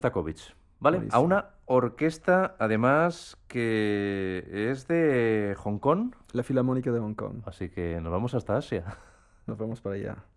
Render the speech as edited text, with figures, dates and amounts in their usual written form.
Shostakovich, ¿vale? A Buenísimo. una orquesta, además, que es de Hong Kong, La Filarmónica de Hong Kong. así que nos vamos hasta Asia. Nos vemos para allá.